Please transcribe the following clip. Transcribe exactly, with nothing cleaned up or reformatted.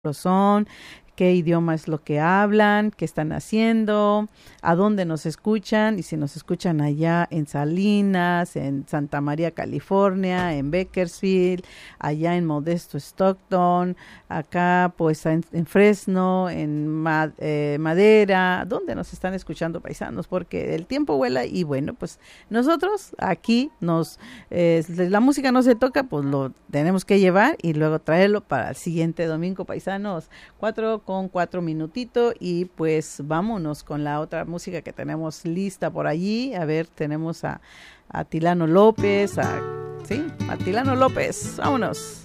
son, qué idioma es lo que hablan, qué están haciendo, a dónde nos escuchan y si nos escuchan allá en Salinas, en Santa María, California, en Bakersfield, allá en Modesto, Stockton, acá pues en, en Fresno, en Ma- eh, Madera, ¿dónde nos están escuchando, paisanos? Porque el tiempo vuela y bueno, pues nosotros aquí nos, eh, la música no se toca, pues lo tenemos que llevar y luego traerlo para el siguiente domingo, paisanos. Cuatro con cuatro minutitos y pues vámonos con la otra música que tenemos lista por allí. A ver, tenemos a, a Tilano López, a, sí, a Tilano López, vámonos.